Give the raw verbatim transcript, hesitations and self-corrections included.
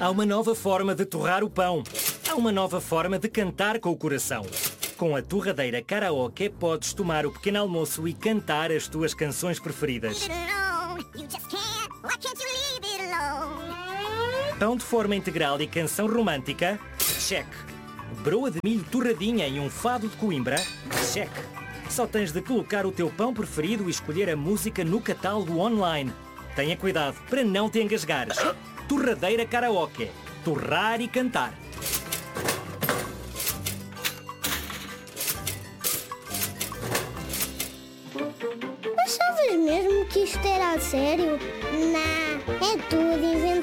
Há uma nova forma de torrar o pão. Há uma nova forma de cantar com o coração. Com a Torradeira Karaoke podes tomar o pequeno almoço e cantar as tuas canções preferidas. Pão de forma integral e canção romântica? Check. Broa de milho torradinha e um fado de Coimbra? Check. Só tens de colocar o teu pão preferido e escolher a música no catálogo online. Tenha cuidado para não te engasgares. Torradeira Karaoke. Torrar e cantar. Achavas mesmo que isto era a sério? Não, é tudo inventado.